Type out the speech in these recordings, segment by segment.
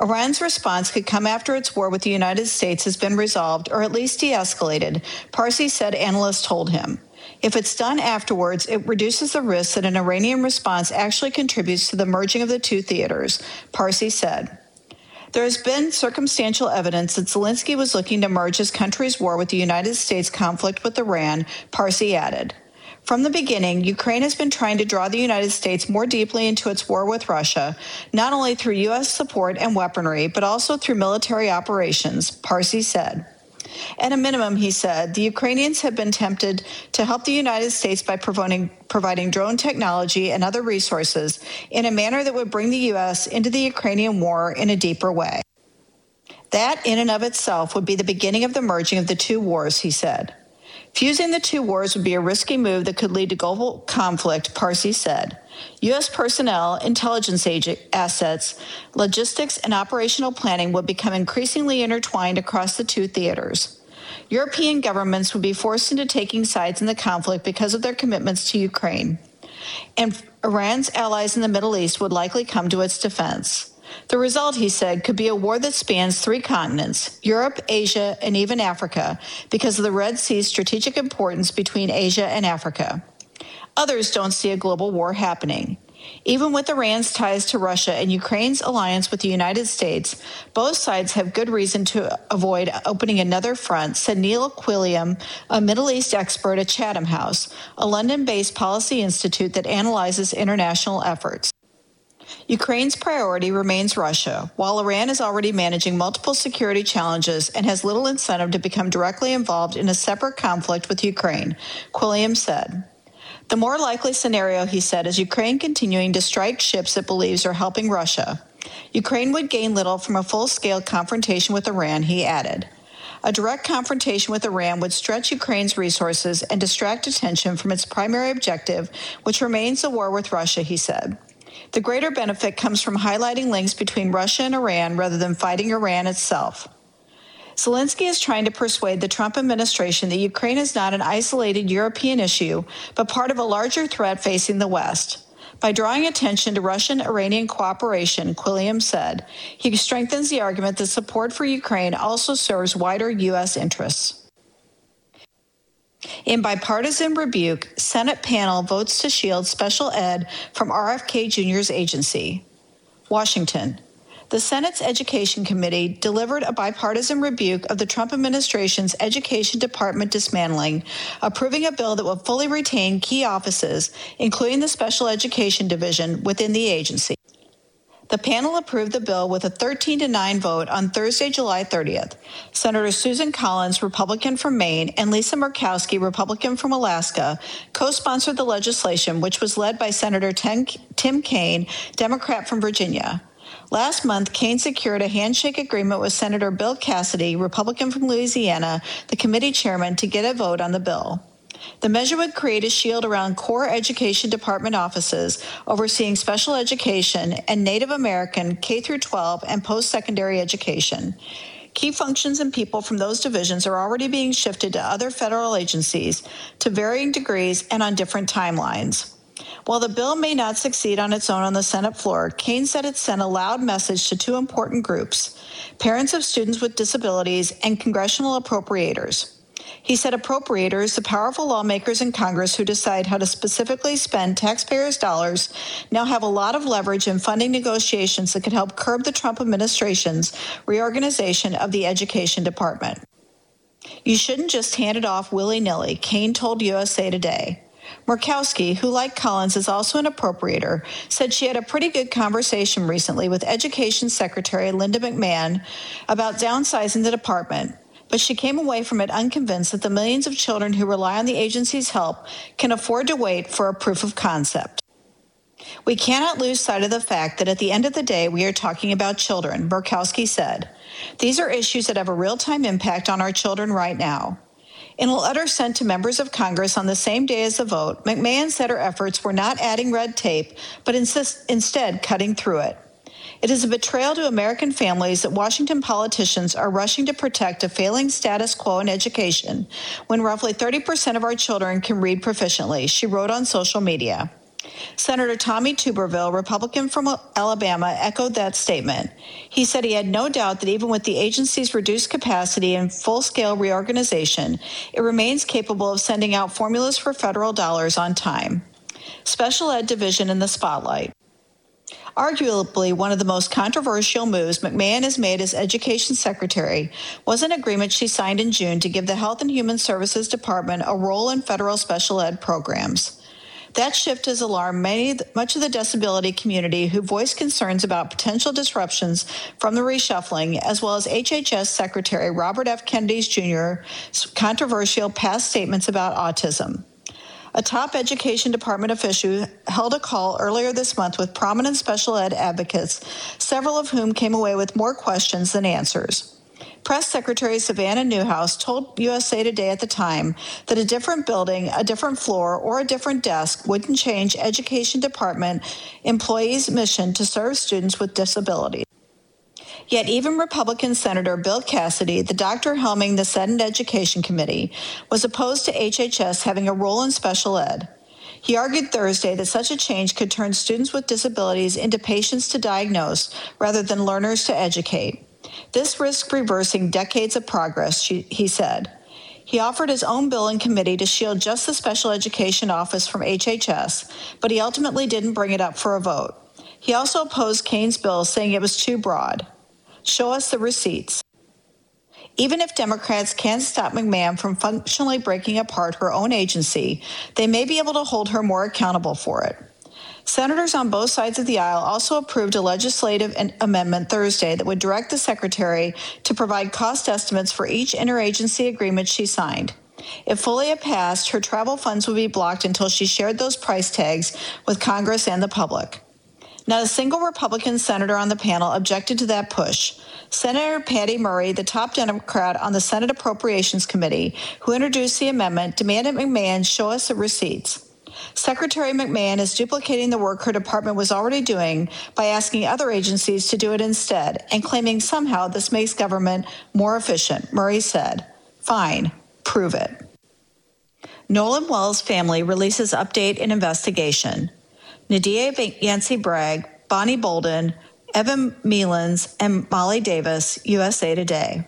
Iran's response could come after its war with the United States has been resolved or at least de-escalated, Parsi said analysts told him. If it's done afterwards, it reduces the risk that an Iranian response actually contributes to the merging of the two theaters, Parsi said. There has been circumstantial evidence that Zelensky was looking to merge his country's war with the United States conflict with Iran, Parsi added. From the beginning, Ukraine has been trying to draw the United States more deeply into its war with Russia, not only through U.S. support and weaponry, but also through military operations, Parsi said. At a minimum, he said, the Ukrainians have been tempted to help the United States by providing drone technology and other resources in a manner that would bring the U.S. into the Ukrainian war in a deeper way. That, in and of itself, would be the beginning of the merging of the two wars, he said. Fusing the two wars would be a risky move that could lead to global conflict, Parsi said. U.S. personnel, intelligence assets, logistics, and operational planning would become increasingly intertwined across the two theaters. European governments would be forced into taking sides in the conflict because of their commitments to Ukraine. And Iran's allies in the Middle East would likely come to its defense. The result, he said, could be a war that spans three continents, Europe, Asia, and even Africa, because of the Red Sea's strategic importance between Asia and Africa. Others don't see a global war happening. Even with Iran's ties to Russia and Ukraine's alliance with the United States, both sides have good reason to avoid opening another front, said Neil Quilliam, a Middle East expert at Chatham House, a London-based policy institute that analyzes international efforts. Ukraine's priority remains Russia, while Iran is already managing multiple security challenges and has little incentive to become directly involved in a separate conflict with Ukraine, Quilliam said. The more likely scenario, he said, is Ukraine continuing to strike ships it believes are helping Russia. Ukraine would gain little from a full-scale confrontation with Iran, he added. A direct confrontation with Iran would stretch Ukraine's resources and distract attention from its primary objective, which remains the war with Russia, he said. The greater benefit comes from highlighting links between Russia and Iran rather than fighting Iran itself. Zelensky is trying to persuade the Trump administration that Ukraine is not an isolated European issue, but part of a larger threat facing the West. By drawing attention to Russian-Iranian cooperation, Quilliam said, he strengthens the argument that support for Ukraine also serves wider U.S. interests. In bipartisan rebuke, Senate panel votes to shield special ed from RFK Jr.'s agency. Washington. The Senate's Education Committee delivered a bipartisan rebuke of the Trump administration's Education Department dismantling, approving a bill that will fully retain key offices, including the Special Education Division, within the agency. The panel approved the bill with a 13-9 vote on Thursday, July 30th. Senator Susan Collins, Republican from Maine, and Lisa Murkowski, Republican from Alaska, co-sponsored the legislation, which was led by Senator Tim Kaine, Democrat from Virginia. Last month, Kaine secured a handshake agreement with Senator Bill Cassidy, Republican from Louisiana, the committee chairman, to get a vote on the bill. The measure would create a shield around core education department offices overseeing special education and Native American K-12 and post-secondary education. Key functions and people from those divisions are already being shifted to other federal agencies to varying degrees and on different timelines. While the bill may not succeed on its own on the Senate floor, Kaine said it sent a loud message to two important groups, parents of students with disabilities and congressional appropriators. He said appropriators, the powerful lawmakers in Congress who decide how to specifically spend taxpayers' dollars, now have a lot of leverage in funding negotiations that could help curb the Trump administration's reorganization of the Education Department. You shouldn't just hand it off willy-nilly, Kaine told USA Today. Murkowski, who like Collins is also an appropriator, said she had a pretty good conversation recently with Education Secretary Linda McMahon about downsizing the department, but she came away from it unconvinced that the millions of children who rely on the agency's help can afford to wait for a proof of concept. We cannot lose sight of the fact that at the end of the day, we are talking about children, Murkowski said. These are issues that have a real-time impact on our children right now. In a letter sent to members of Congress on the same day as the vote, McMahon said her efforts were not adding red tape, but instead cutting through it. It is a betrayal to American families that Washington politicians are rushing to protect a failing status quo in education when roughly 30% of our children can read proficiently, she wrote on social media. Senator Tommy Tuberville, Republican from Alabama, echoed that statement. He said he had no doubt that even with the agency's reduced capacity and full-scale reorganization, it remains capable of sending out formulas for federal dollars on time. Special Ed division in the spotlight. Arguably, one of the most controversial moves McMahon has made as Education Secretary was an agreement she signed in June to give the Health and Human Services Department a role in federal special ed programs. That shift has alarmed much of the disability community who voiced concerns about potential disruptions from the reshuffling, as well as HHS Secretary Robert F. Kennedy's Jr.'s controversial past statements about autism. A top Education Department official held a call earlier this month with prominent special ed advocates, several of whom came away with more questions than answers. Press Secretary Savannah Newhouse told USA Today at the time that a different building, a different floor, or a different desk wouldn't change Education Department employees' mission to serve students with disabilities. Yet even Republican Senator Bill Cassidy, the doctor helming the Senate Education Committee, was opposed to HHS having a role in special ed. He argued Thursday that such a change could turn students with disabilities into patients to diagnose rather than learners to educate. This risks reversing decades of progress, he said. He offered his own bill in committee to shield just the Special Education Office from HHS, but he ultimately didn't bring it up for a vote. He also opposed Kane's bill, saying it was too broad. Show us the receipts. Even if Democrats can't stop McMahon from functionally breaking apart her own agency, they may be able to hold her more accountable for it. Senators on both sides of the aisle also approved a legislative amendment Thursday that would direct the secretary to provide cost estimates for each interagency agreement she signed. If fully passed, her travel funds would be blocked until she shared those price tags with Congress and the public. Not a single Republican senator on the panel objected to that push. Senator Patty Murray, the top Democrat on the Senate Appropriations Committee, who introduced the amendment, demanded McMahon show us the receipts. Secretary McMahon is duplicating the work her department was already doing by asking other agencies to do it instead and claiming somehow this makes government more efficient, Murray said. Fine, prove it. Nolan Wells' family releases update in investigation. Nadia Yancey Bragg, Bonnie Bolden, Evan Melans, and Molly Davis, USA Today.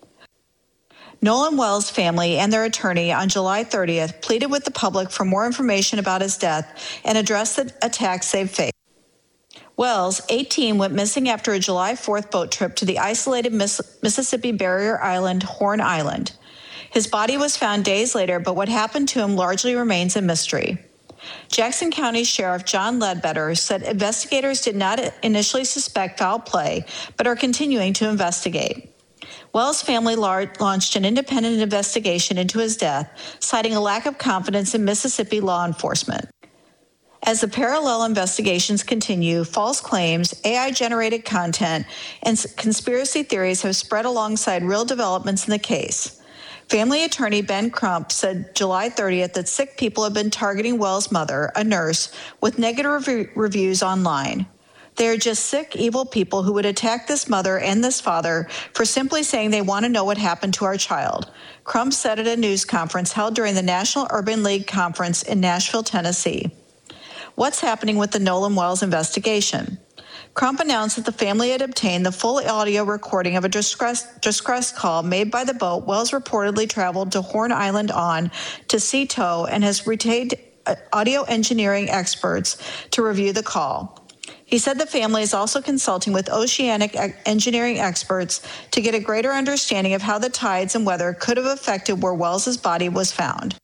Nolan Wells' family and their attorney on July 30th pleaded with the public for more information about his death and addressed the attacks they've faced. Wells, 18, went missing after a July 4th boat trip to the isolated Mississippi barrier island, Horn Island. His body was found days later, but what happened to him largely remains a mystery. Jackson County Sheriff John Ledbetter said investigators did not initially suspect foul play, but are continuing to investigate. Wells' family launched an independent investigation into his death, citing a lack of confidence in Mississippi law enforcement. As the parallel investigations continue, false claims, AI-generated content, and conspiracy theories have spread alongside real developments in the case. Family attorney Ben Crump said July 30th that sick people have been targeting Wells' mother, a nurse, with negative reviews online. They are just sick, evil people who would attack this mother and this father for simply saying they want to know what happened to our child, Crump said at a news conference held during the National Urban League Conference in Nashville, Tennessee. What's happening with the Nolan Wells investigation? Crump announced that the family had obtained the full audio recording of a distress call made by the boat Wells reportedly traveled to Horn Island on to sea tow and has retained audio engineering experts to review the call. He said the family is also consulting with oceanic engineering experts to get a greater understanding of how the tides and weather could have affected where Wells's body was found.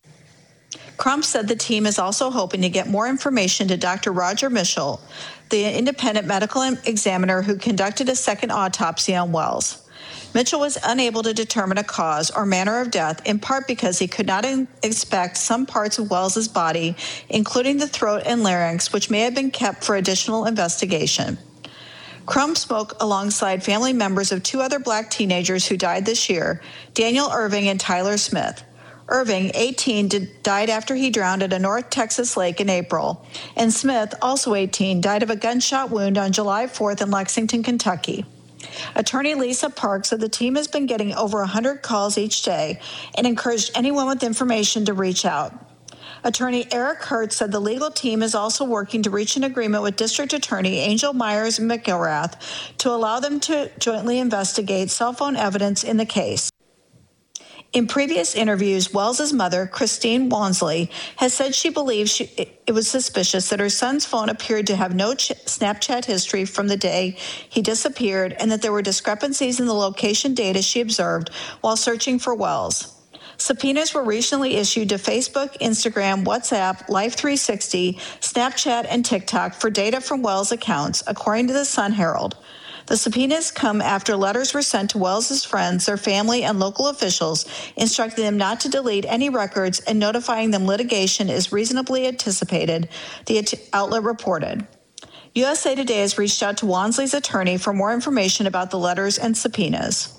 Crump said the team is also hoping to get more information to Dr. Roger Mitchell, the independent medical examiner who conducted a second autopsy on Wells. Mitchell was unable to determine a cause or manner of death, in part because he could not inspect some parts of Wells's body, including the throat and larynx, which may have been kept for additional investigation. Crump spoke alongside family members of two other black teenagers who died this year, Daniel Irving and Tyler Smith. Irving, 18, died after he drowned at a North Texas lake in April, and Smith, also 18, died of a gunshot wound on July 4th in Lexington, Kentucky. Attorney Lisa Park said the team has been getting over 100 calls each day and encouraged anyone with information to reach out. Attorney Eric Hertz said the legal team is also working to reach an agreement with District Attorney Angel Myers McIlrath to allow them to jointly investigate cell phone evidence in the case. In previous interviews, Wells's mother, Christine Wansley, has said she believes it was suspicious that her son's phone appeared to have no Snapchat history from the day he disappeared and that there were discrepancies in the location data she observed while searching for Wells. Subpoenas were recently issued to Facebook, Instagram, WhatsApp, Life360, Snapchat, and TikTok for data from Wells' accounts, according to the Sun Herald. The subpoenas come after letters were sent to Wells's friends, their family, and local officials, instructing them not to delete any records and notifying them litigation is reasonably anticipated, the outlet reported. USA Today has reached out to Wansley's attorney for more information about the letters and subpoenas.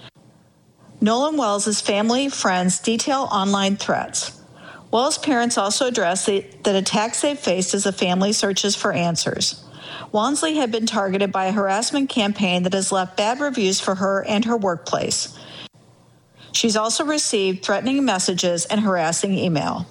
Nolan Wells' family, friends detail online threats. Wells' parents also addressed that attacks they've faced as a family searches for answers. Wansley had been targeted by a harassment campaign that has left bad reviews for her and her workplace. She's also received threatening messages and harassing email.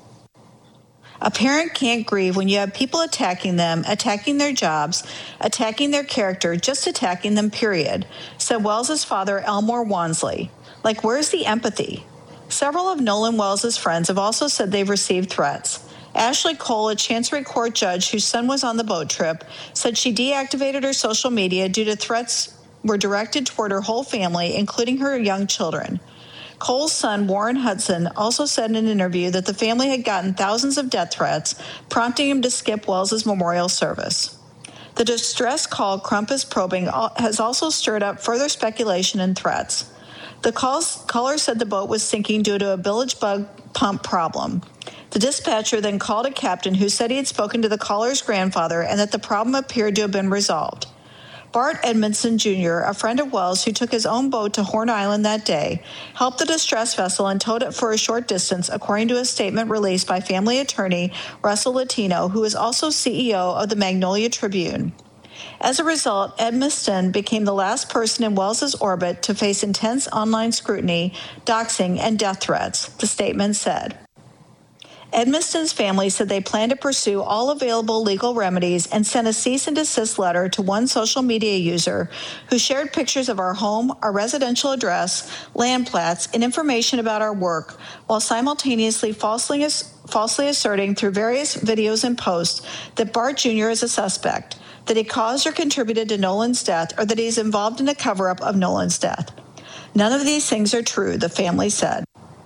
A parent can't grieve when you have people attacking them, attacking their jobs, attacking their character, just attacking them, period, said Wells' father, Elmore Wansley. Like, where's the empathy? Several of Nolan Wells' friends have also said they've received threats. Ashley Cole, a Chancery Court judge whose son was on the boat trip, said she deactivated her social media due to threats were directed toward her whole family, including her young children. Cole's son, Warren Hudson, also said in an interview that the family had gotten thousands of death threats, prompting him to skip Wells' memorial service. The distress call Crump is probing has also stirred up further speculation and threats. The caller said the boat was sinking due to a bilge bug pump problem. The dispatcher then called a captain who said he had spoken to the caller's grandfather and that the problem appeared to have been resolved. Bart Edmondson Jr., a friend of Wells who took his own boat to Horn Island that day, helped the distress vessel and towed it for a short distance, according to a statement released by family attorney Russell Latino, who is also CEO of the Magnolia Tribune. As a result, Edmondson became the last person in Wells's orbit to face intense online scrutiny, doxing, and death threats, the statement said. Edmonston's family said they plan to pursue all available legal remedies and sent a cease and desist letter to one social media user who shared pictures of our home, our residential address, land plats, and information about our work, while simultaneously falsely asserting through various videos and posts that Bart Jr. is a suspect, that he caused or contributed to Nolan's death, or that he's involved in a cover-up of Nolan's death. None of these things are true, the family said.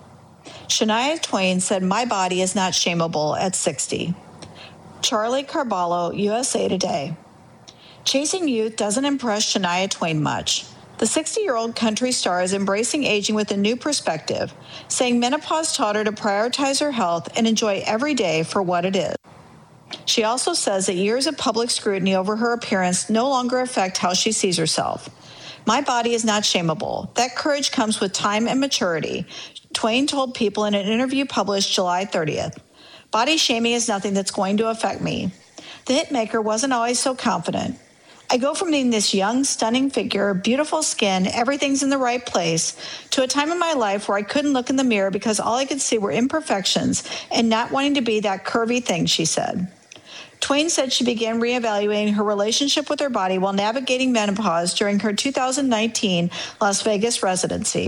Shania Twain said, "My body is not shameable" at 60. Charlie Carballo, USA Today. Chasing youth doesn't impress Shania Twain much. The 60-year-old country star is embracing aging with a new perspective, saying menopause taught her to prioritize her health and enjoy every day for what it is. She also says that years of public scrutiny over her appearance no longer affect how she sees herself. "My body is not shameable. That courage comes with time and maturity," Twain told People in an interview published July 30th. "Body shaming is nothing that's going to affect me." The hitmaker wasn't always so confident. "I go from being this young, stunning figure, beautiful skin, everything's in the right place, to a time in my life where I couldn't look in the mirror because all I could see were imperfections and not wanting to be that curvy thing," she said. Twain said she began reevaluating her relationship with her body while navigating menopause during her 2019 Las Vegas residency.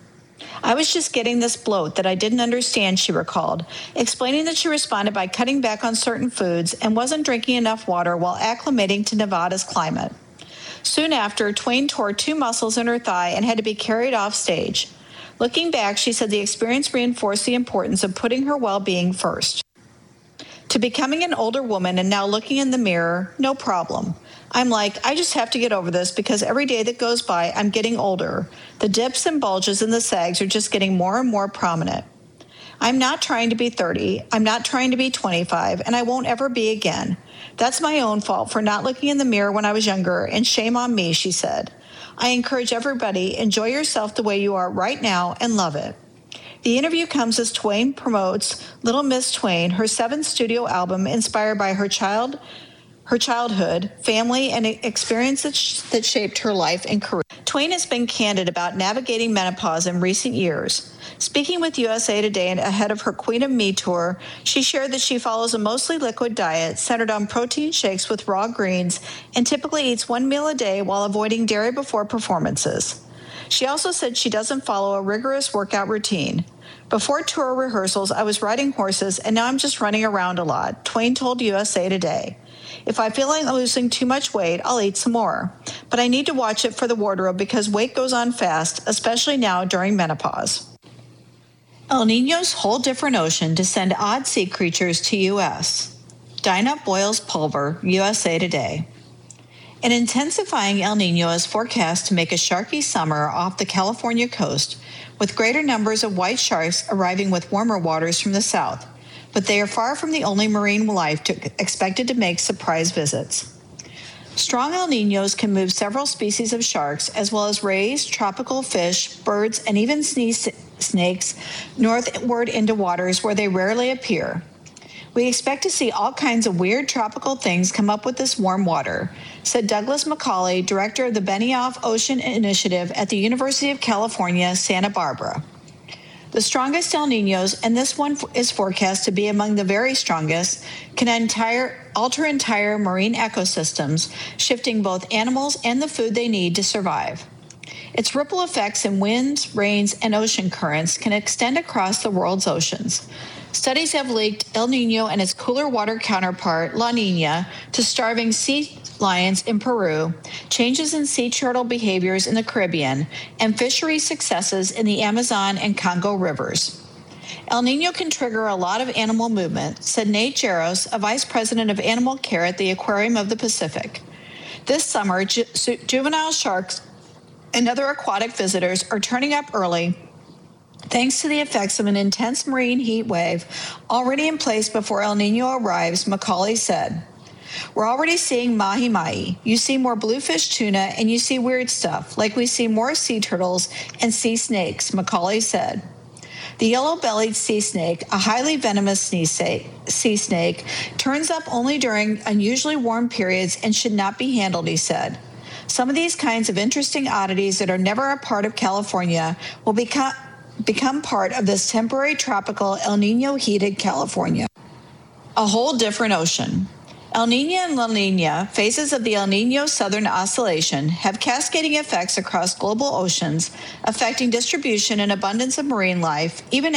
"I was just getting this bloat that I didn't understand," she recalled, explaining that she responded by cutting back on certain foods and wasn't drinking enough water while acclimating to Nevada's climate. Soon after, Twain tore 2 muscles in her thigh and had to be carried off stage. Looking back, she said the experience reinforced the importance of putting her well-being first. To becoming an older woman and now looking in the mirror, no problem. I'm like, I just have to get over this because every day that goes by, I'm getting older. The dips and bulges and the sags are just getting more and more prominent. I'm not trying to be 30. I'm not trying to be 25, and I won't ever be again. That's my own fault for not looking in the mirror when I was younger, and shame on me," she said. "I encourage everybody, enjoy yourself the way you are right now and love it." The interview comes as Twain promotes Little Miss Twain, her 7th studio album inspired by her her childhood, family, and experiences that shaped her life and career. Twain has been candid about navigating menopause in recent years. Speaking with USA Today ahead of her Queen of Me tour, she shared that she follows a mostly liquid diet centered on protein shakes with raw greens and typically eats one meal a day while avoiding dairy before performances. She also said she doesn't follow a rigorous workout routine. Before tour rehearsals, I was riding horses, and now I'm just running around a lot, Twain told USA Today. If I feel like I'm losing too much weight, I'll eat some more. But I need to watch it for the wardrobe because weight goes on fast, especially now during menopause. El Niño's whole different ocean to send odd sea creatures to U.S. Dinah boils pulver, USA Today. An intensifying El Niño is forecast to make a sharky summer off the California coast, with greater numbers of white sharks arriving with warmer waters from the south. But they are far from the only marine life expected to make surprise visits. Strong El Niños can move several species of sharks, as well as rays, tropical fish, birds, and even snakes northward into waters where they rarely appear. We expect to see all kinds of weird tropical things come up with this warm water, said Douglas McCauley, director of the Benioff Ocean Initiative at the University of California, Santa Barbara. The strongest El Niños, and this one is forecast to be among the very strongest, can alter entire marine ecosystems, shifting both animals and the food they need to survive. Its ripple effects in winds, rains, and ocean currents can extend across the world's oceans. Studies have linked El Niño and its cooler water counterpart, La Niña, to starving sea lions in Peru, changes in sea turtle behaviors in the Caribbean, and fishery successes in the Amazon and Congo rivers. El Niño can trigger a lot of animal movement, said Nate Jaros, a vice president of animal care at the Aquarium of the Pacific. This summer, juvenile sharks and other aquatic visitors are turning up early thanks to the effects of an intense marine heat wave already in place before El Niño arrives, McCauley said. We're already seeing mahi-mahi. You see more bluefish tuna, and you see weird stuff, like we see more sea turtles and sea snakes, McCauley said. The yellow-bellied sea snake, a highly venomous sea snake, turns up only during unusually warm periods and should not be handled, he said. Some of these kinds of interesting oddities that are never a part of California will become part of this temporary tropical El Niño heated California. A whole different ocean. El Niño and La Niña, phases of the El Niño Southern Oscillation, have cascading effects across global oceans, affecting distribution and abundance of marine life, even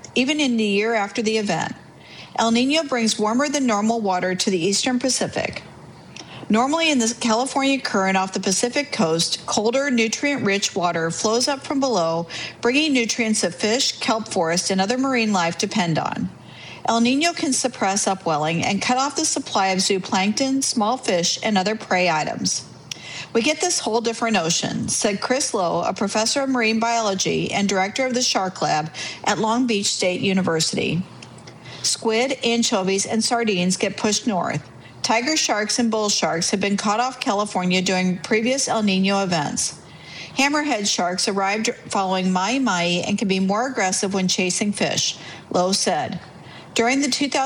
in the year after the event. El Niño brings warmer than normal water to the eastern Pacific. Normally in the California current off the Pacific coast, colder, nutrient-rich water flows up from below, bringing nutrients that fish, kelp forest, and other marine life depend on. El Niño can suppress upwelling and cut off the supply of zooplankton, small fish, and other prey items. We get this whole different ocean, said Chris Lowe, a professor of marine biology and director of the Shark Lab at Long Beach State University. Squid, anchovies, and sardines get pushed north. Tiger sharks and bull sharks have been caught off California during previous El Niño events. Hammerhead sharks arrived following mahi-mahi and can be more aggressive when chasing fish, Lowe said. During the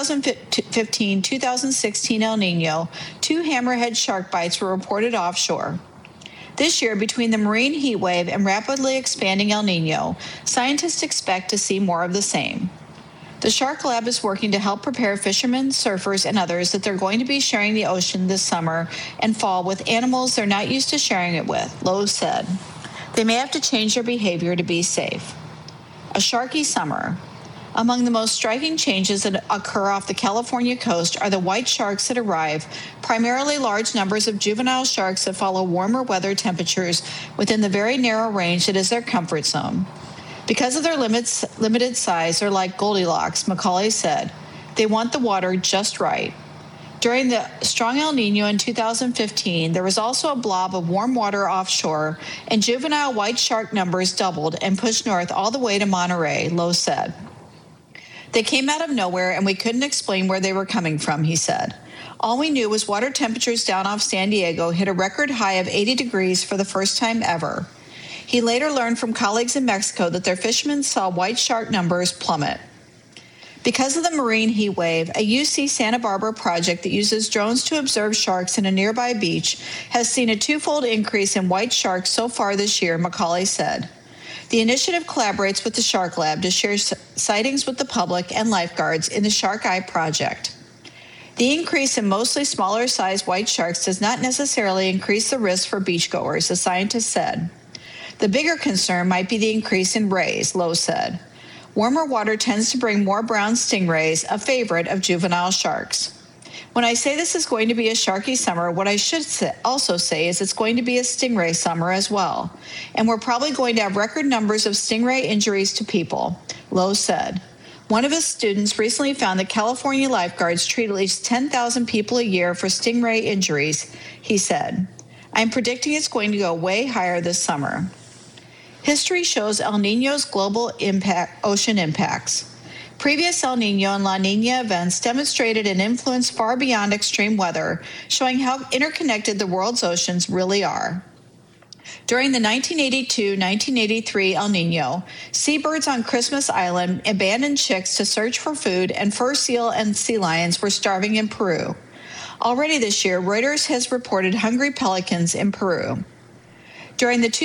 2015-2016 El Niño, 2 hammerhead shark bites were reported offshore. This year, between the marine heat wave and rapidly expanding El Niño, scientists expect to see more of the same. The Shark Lab is working to help prepare fishermen, surfers, and others that they're going to be sharing the ocean this summer and fall with animals they're not used to sharing it with, Lowe said. They may have to change their behavior to be safe. A sharky summer. Among the most striking changes that occur off the California coast are the white sharks that arrive, primarily large numbers of juvenile sharks that follow warmer weather temperatures within the very narrow range that is their comfort zone. Because of their limited size, they're like Goldilocks, McCauley said. They want the water just right. During the strong El Niño in 2015, there was also a blob of warm water offshore, and juvenile white shark numbers doubled and pushed north all the way to Monterey, Lowe said. They came out of nowhere, and we couldn't explain where they were coming from, he said. All we knew was water temperatures down off San Diego hit a record high of 80 degrees for the first time ever. He later learned from colleagues in Mexico that their fishermen saw white shark numbers plummet. Because of the marine heat wave, a UC Santa Barbara project that uses drones to observe sharks in a nearby beach has seen a twofold increase in white sharks so far this year, Macaulay said. The initiative collaborates with the Shark Lab to share sightings with the public and lifeguards in the Shark Eye project. The increase in mostly smaller-sized white sharks does not necessarily increase the risk for beachgoers, the scientist said. The bigger concern might be the increase in rays, Lowe said. Warmer water tends to bring more brown stingrays, a favorite of juvenile sharks. When I say this is going to be a sharky summer, what I should also say is it's going to be a stingray summer as well. And we're probably going to have record numbers of stingray injuries to people, Lowe said. One of his students recently found that California lifeguards treat at least 10,000 people a year for stingray injuries, he said. I'm predicting it's going to go way higher this summer. History shows El Niño's global ocean impacts. Previous El Niño and La Niña events demonstrated an influence far beyond extreme weather, showing how interconnected the world's oceans really are. During the 1982-1983 El Niño, seabirds on Christmas Island abandoned chicks to search for food, and fur seal and sea lions were starving in Peru. Already this year, Reuters has reported hungry pelicans in Peru. During the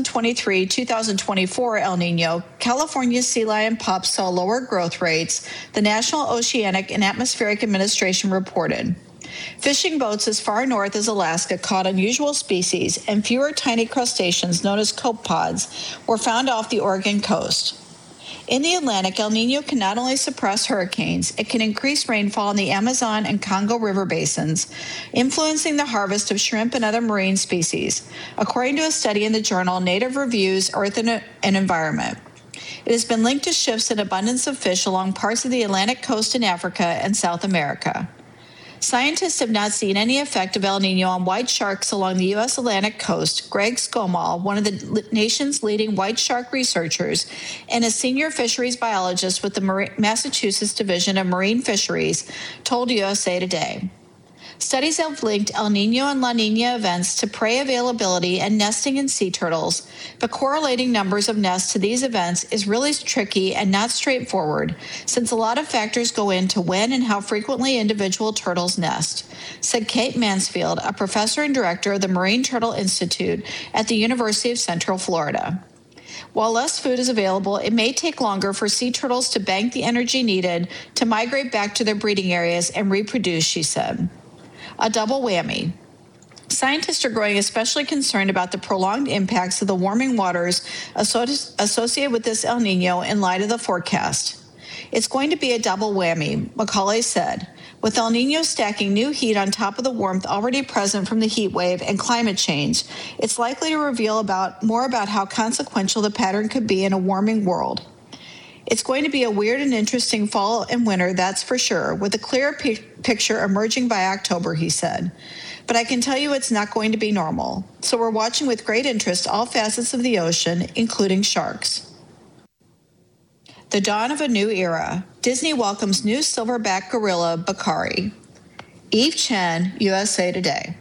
2023-2024 El Niño, California's sea lion pups saw lower growth rates, the National Oceanic and Atmospheric Administration reported. Fishing boats as far north as Alaska caught unusual species, and fewer tiny crustaceans known as copepods were found off the Oregon coast. In the Atlantic, El Niño can not only suppress hurricanes, it can increase rainfall in the Amazon and Congo river basins, influencing the harvest of shrimp and other marine species, according to a study in the journal Native Reviews, Earth and Environment. It has been linked to shifts in abundance of fish along parts of the Atlantic coast in Africa and South America. Scientists have not seen any effect of El Niño on white sharks along the U.S. Atlantic coast. Greg Skomal, one of the nation's leading white shark researchers and a senior fisheries biologist with the Massachusetts Division of Marine Fisheries, told USA Today. Studies have linked El Niño and La Niña events to prey availability and nesting in sea turtles, but correlating numbers of nests to these events is really tricky and not straightforward, since a lot of factors go into when and how frequently individual turtles nest, said Kate Mansfield, a professor and director of the Marine Turtle Institute at the University of Central Florida. While less food is available, it may take longer for sea turtles to bank the energy needed to migrate back to their breeding areas and reproduce, she said. A double whammy. Scientists are growing especially concerned about the prolonged impacts of the warming waters associated with this El Niño in light of the forecast. It's going to be a double whammy, Macaulay said. With El Niño stacking new heat on top of the warmth already present from the heat wave and climate change, it's likely to reveal more about how consequential the pattern could be in a warming world. It's going to be a weird and interesting fall and winter, that's for sure, with a clearer picture emerging by October, he said. But I can tell you it's not going to be normal. So we're watching with great interest all facets of the ocean, including sharks. The dawn of a new era. Disney welcomes new silverback gorilla, Bakari. Eve Chen, USA Today.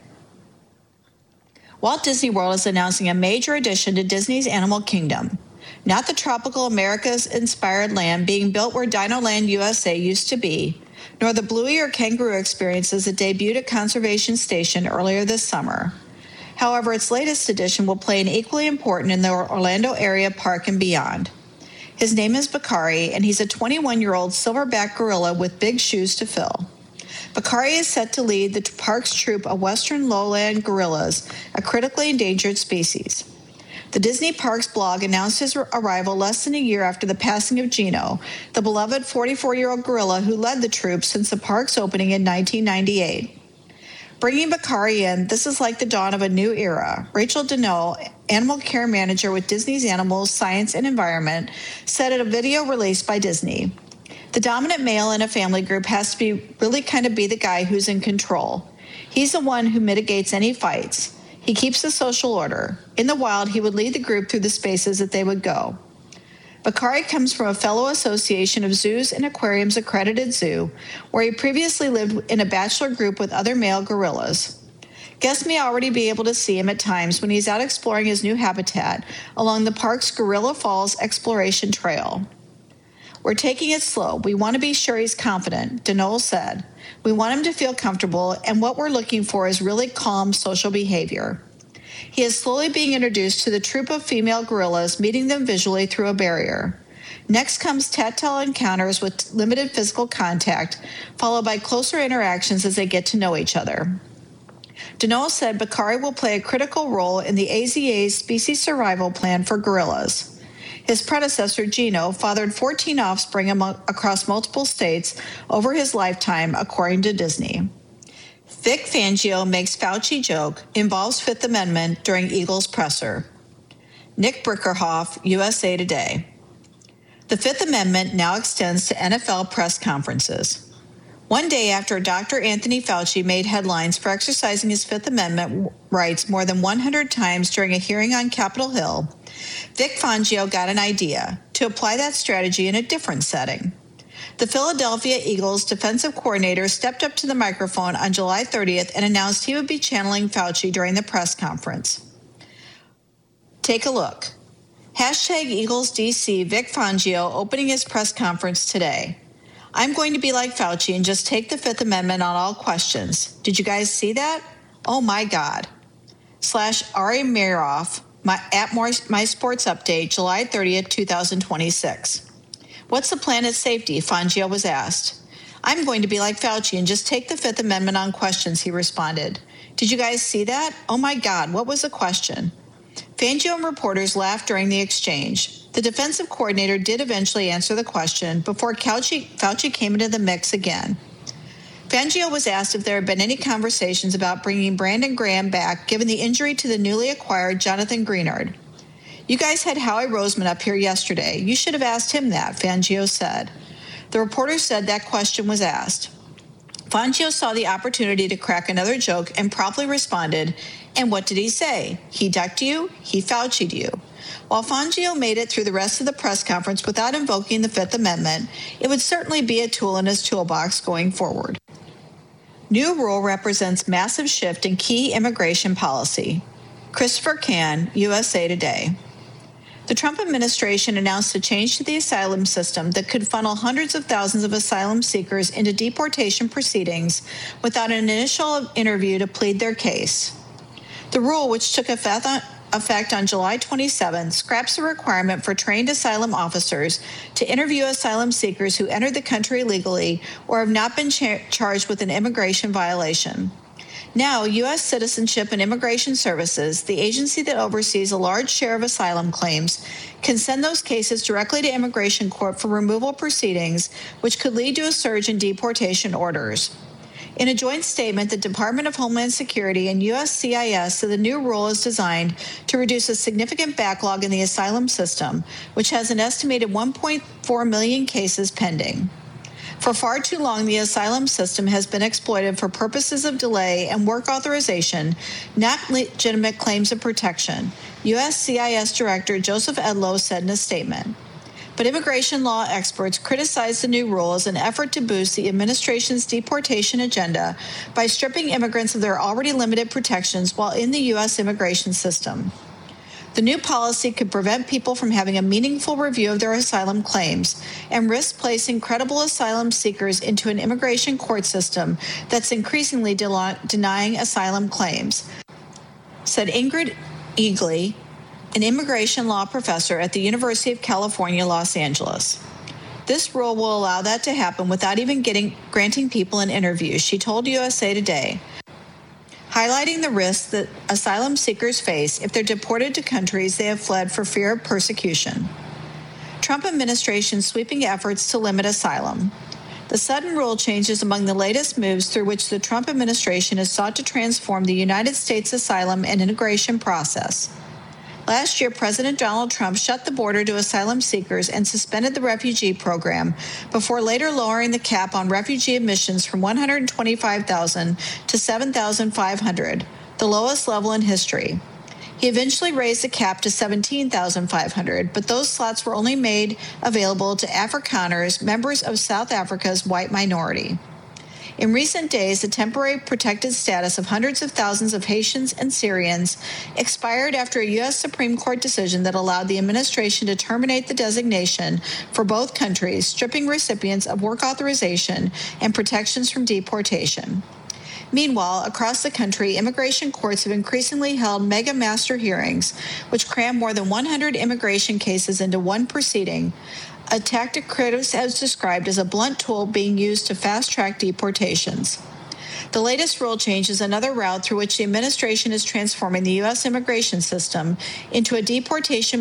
Walt Disney World is announcing a major addition to Disney's Animal Kingdom. Not the tropical America's-inspired land being built where Dinoland USA used to be, nor the Bluey or Kangaroo experiences that debuted at Conservation Station earlier this summer. However, its latest addition will play an equally important in the Orlando area park and beyond. His name is Bakari, and he's a 21-year-old silverback gorilla with big shoes to fill. Bakari is set to lead the park's troop of western lowland gorillas, a critically endangered species. The Disney Parks blog announced his arrival less than a year after the passing of Gino, the beloved 44-year-old gorilla who led the troop since the park's opening in 1998. Bringing Bakari in, this is like the dawn of a new era. Rachel Deneau, animal care manager with Disney's Animals, Science, and Environment, said in a video released by Disney. The dominant male in a family group has to be the guy who's in control. He's the one who mitigates any fights. He keeps the social order. In the wild, he would lead the group through the spaces that they would go. Bakari comes from a fellow association of zoos and aquariums accredited zoo, where he previously lived in a bachelor group with other male gorillas. Guests may already be able to see him at times when he's out exploring his new habitat along the park's Gorilla Falls Exploration Trail. We're taking it slow. We want to be sure he's confident, Denole said. We want him to feel comfortable, and what we're looking for is really calm social behavior. He is slowly being introduced to the troop of female gorillas, meeting them visually through a barrier. Next comes tactile encounters with limited physical contact, followed by closer interactions as they get to know each other. Denole said Bakari will play a critical role in the AZA's species survival plan for gorillas. His predecessor, Gino, fathered 14 offspring across multiple states over his lifetime, according to Disney. Vic Fangio makes Fauci joke, involves Fifth Amendment during Eagles presser. Nick Brinkerhoff, USA Today. The Fifth Amendment now extends to NFL press conferences. One day after Dr. Anthony Fauci made headlines for exercising his Fifth Amendment rights more than 100 times during a hearing on Capitol Hill, Vic Fangio got an idea to apply that strategy in a different setting. The Philadelphia Eagles defensive coordinator stepped up to the microphone on July 30th and announced he would be channeling Fauci during the press conference. Take a look. #EaglesDC Vic Fangio opening his press conference today. I'm going to be like Fauci and just take the Fifth Amendment on all questions. Did you guys see that? Oh my God. /Ari Meirov at My Sports Update, July 30th, 2026. What's the plan at safety? Fangio was asked. I'm going to be like Fauci and just take the Fifth Amendment on questions, he responded. Did you guys see that? Oh my God, what was the question? Fangio and reporters laughed during the exchange. The defensive coordinator did eventually answer the question before Fauci came into the mix again. Fangio was asked if there had been any conversations about bringing Brandon Graham back given the injury to the newly acquired Jonathan Greenard. You guys had Howie Roseman up here yesterday. You should have asked him that, Fangio said. The reporter said that question was asked. Fangio saw the opportunity to crack another joke and promptly responded, and what did he say? He ducked you? He Fauci'd you. While Fangio made it through the rest of the press conference without invoking the Fifth Amendment, it would certainly be a tool in his toolbox going forward. New rule represents massive shift in key immigration policy. Christopher Cann, USA Today. The Trump administration announced a change to the asylum system that could funnel hundreds of thousands of asylum seekers into deportation proceedings without an initial interview to plead their case. The rule, which took effect on July 27, scraps the requirement for trained asylum officers to interview asylum seekers who entered the country illegally or have not been charged with an immigration violation. Now, U.S. Citizenship and Immigration Services, the agency that oversees a large share of asylum claims, can send those cases directly to immigration court for removal proceedings, which could lead to a surge in deportation orders. In a joint statement, the Department of Homeland Security and USCIS said the new rule is designed to reduce a significant backlog in the asylum system, which has an estimated 1.4 million cases pending. For far too long, the asylum system has been exploited for purposes of delay and work authorization, not legitimate claims of protection, USCIS Director Joseph Edlow said in a statement. But immigration law experts criticize the new rule as an effort to boost the administration's deportation agenda by stripping immigrants of their already limited protections while in the U.S. immigration system. The new policy could prevent people from having a meaningful review of their asylum claims and risk placing credible asylum seekers into an immigration court system that's increasingly denying asylum claims, said Ingrid Eagley, an immigration law professor at the University of California, Los Angeles. This rule will allow that to happen without even granting people an interview, she told USA Today, highlighting the risks that asylum seekers face if they're deported to countries they have fled for fear of persecution. Trump administration's sweeping efforts to limit asylum. The sudden rule change is among the latest moves through which the Trump administration has sought to transform the United States asylum and immigration process. Last year, President Donald Trump shut the border to asylum seekers and suspended the refugee program before later lowering the cap on refugee admissions from 125,000 to 7,500, the lowest level in history. He eventually raised the cap to 17,500, but those slots were only made available to Afrikaners, members of South Africa's white minority. In recent days, the temporary protected status of hundreds of thousands of Haitians and Syrians expired after a U.S. Supreme Court decision that allowed the administration to terminate the designation for both countries, stripping recipients of work authorization and protections from deportation. Meanwhile, across the country, immigration courts have increasingly held mega master hearings, which cram more than 100 immigration cases into one proceeding, a tactic critics have described as a blunt tool being used to fast-track deportations. The latest rule change is another route through which the administration is transforming the U.S. immigration system into a deportation